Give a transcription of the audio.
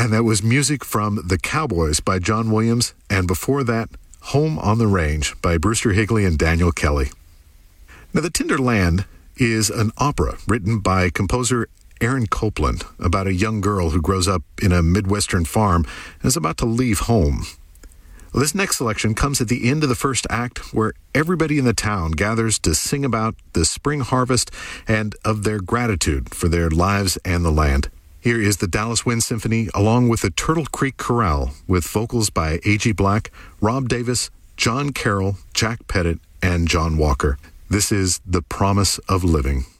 And that was music from The Cowboys by John Williams, and before that, Home on the Range by Brewster Higley and Daniel Kelly. Now, The Tender Land is an opera written by composer Aaron Copland about a young girl who grows up in a Midwestern farm and is about to leave home. Well, this next selection comes at the end of the first act, where everybody in the town gathers to sing about the spring harvest and of their gratitude for their lives and the land. Here is the Dallas Wind Symphony along with the Turtle Creek Chorale with vocals by A.G. Black, Rob Davis, John Carroll, Jack Pettit, and John Walker. This is The Promise of Living.